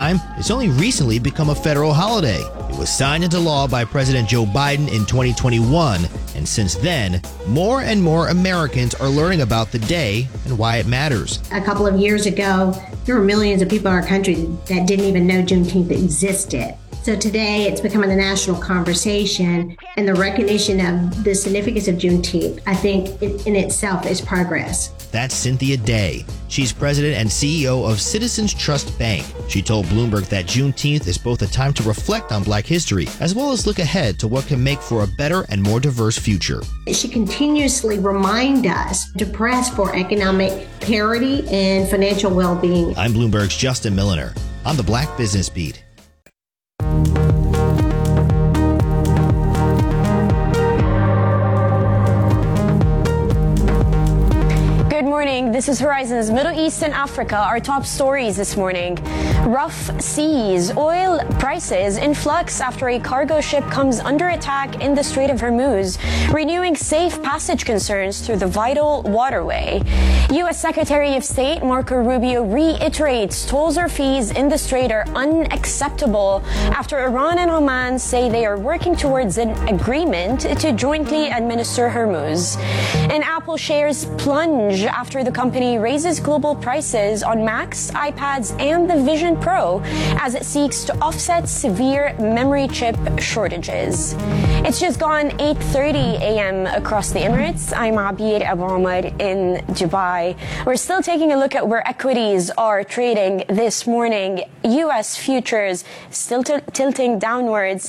time, it's only recently become a federal holiday. It was signed into law by President Joe Biden in 2021, and since then, more and more Americans are learning about the day and why it matters. A couple of years ago, there were millions of people in our country that didn't even know Juneteenth existed. So today, it's becoming a national conversation, and the recognition of the significance of Juneteenth, I think, in itself is progress. That's Cynthia Day. She's president and CEO of Citizens Trust Bank. She told Bloomberg that Juneteenth is both a time to reflect on Black history, as well as look ahead to what can make for a better and more diverse future. She continuously reminds us to press for economic parity and financial well-being. I'm Bloomberg's Justin Milliner on the Black Business Beat. This is Horizon's Middle East and Africa. Our top stories this morning. Rough seas, oil prices in flux after a cargo ship comes under attack in the Strait of Hormuz, renewing safe passage concerns through the vital waterway. U.S. Secretary of State Marco Rubio reiterates tolls or fees in the strait are unacceptable after Iran and Oman say they are working towards an agreement to jointly administer Hormuz. And Apple shares plunge after the company raises global prices on Macs, iPads, and the Vision Pro as it seeks to offset severe memory chip shortages. It's just gone 8:30 a.m. across the Emirates. I'm Abir Abu Omar in Dubai. We're still taking a look at where equities are trading this morning. U.S. futures still tilting downwards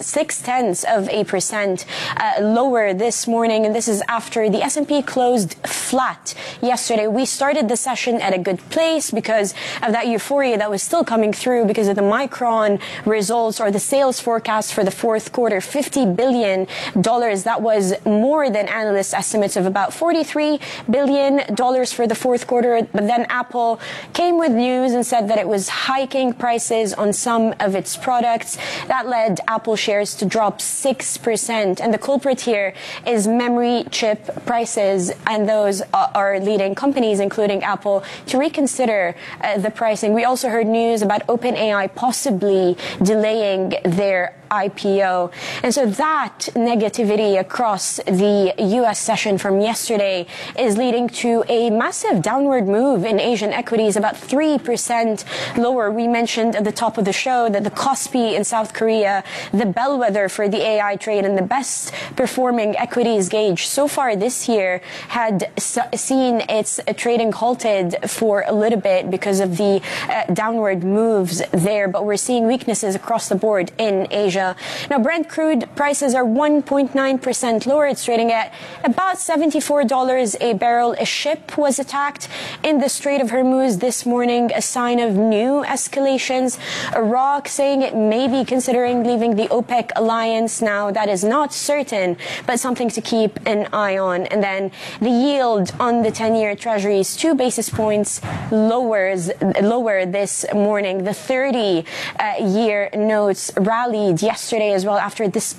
0.6% lower this morning, and this is after the S&P closed flat yesterday. We started the session at a good place because of that euphoria that was still coming through because of the Micron results or the sales forecast for the fourth quarter, $50 billion. That was more than analyst estimates of about $43 billion for the fourth quarter. But then Apple came with news and said that it was hiking prices on some of its products. That led Apple shares to drop 6%. And the culprit here is memory chip prices, and those are leading companies, including Apple, to reconsider the pricing. We also heard news about OpenAI possibly delaying their IPO. And so that negativity across the U.S. session from yesterday is leading to a massive downward move in Asian equities, about 3% lower. We mentioned at the top of the show that the Kospi in South Korea, the bellwether for the AI trade and the best performing equities gauge so far this year, had seen its trading halted for a little bit because of the downward moves there. But we're seeing weaknesses across the board in Asia. Now, Brent crude prices are 1.9% lower. It's trading at about $74 a barrel. A ship was attacked in the Strait of Hormuz this morning, a sign of new escalations. Iraq saying it may be considering leaving the OPEC alliance. Now, that is not certain, but something to keep an eye on. And then the yield on the 10-year Treasuries, 2 basis points lower this morning. The 30-year notes rallied yesterday as well after this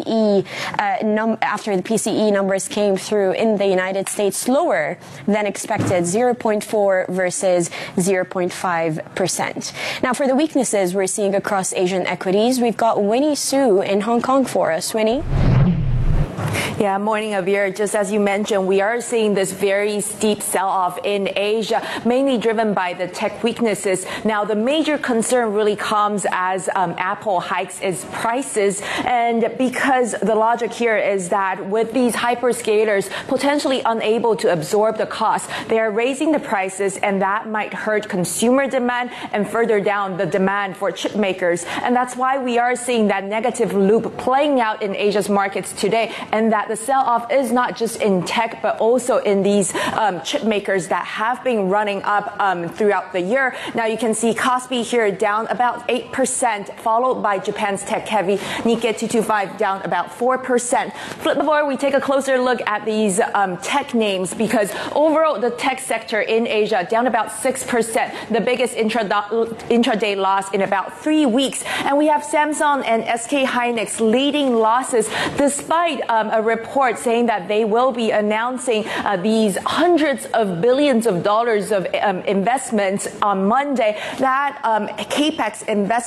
after the PCE numbers came through in the United States, lower than expected, 0.4 versus 0.5%. Now, for the weaknesses we're seeing across Asian equities, we've got Winnie Su in Hong Kong for us. Winnie? Yeah, morning, Abir. Just as you mentioned, we are seeing this very steep sell-off in Asia, mainly driven by the tech weaknesses. Now, the major concern really comes as Apple hikes its prices. And because the logic here is that with these hyperscalers potentially unable to absorb the cost, they are raising the prices, and that might hurt consumer demand and further down the demand for chip makers. And that's why we are seeing that negative loop playing out in Asia's markets today, and that the sell-off is not just in tech, but also in these chip makers that have been running up throughout the year. Now you can see Kospi here down about 8%, followed by Japan's tech-heavy Nikkei 225 down about 4%. Flip before we take a closer look at these tech names, because overall the tech sector in Asia down about 6%, the biggest intraday loss in about 3 weeks. And we have Samsung and SK Hynix leading losses, despite a report saying that they will be announcing these hundreds of billions of dollars of investments on Monday. That CapEx investment